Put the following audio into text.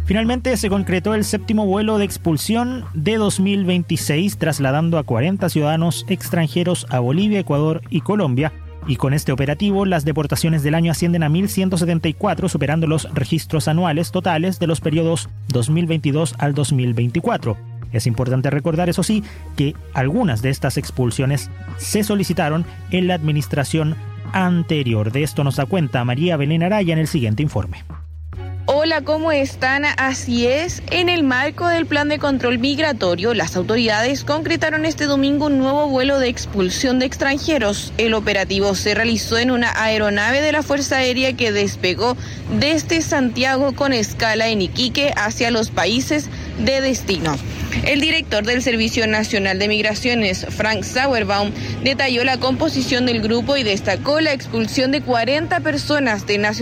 Finalmente se concretó el 7º vuelo de expulsión de 2026, trasladando a 40 ciudadanos extranjeros a Bolivia, Ecuador y Colombia. Y con este operativo, las deportaciones del año ascienden a 1.174, superando los registros anuales totales de los periodos 2022 al 2024. Es importante recordar, eso sí, que algunas de estas expulsiones se solicitaron en la administración anterior. De esto nos da cuenta María Belén Araya en el siguiente informe. Hola, ¿cómo están? Así es, en el marco del plan de control migratorio, las autoridades concretaron este domingo un nuevo vuelo de expulsión de extranjeros. El operativo se realizó en una aeronave de la Fuerza Aérea que despegó desde Santiago con escala en Iquique hacia los países de destino. El director del Servicio Nacional de Migraciones, Frank Sauerbaum, detalló la composición del grupo y destacó la expulsión de 40 personas de nacionalidad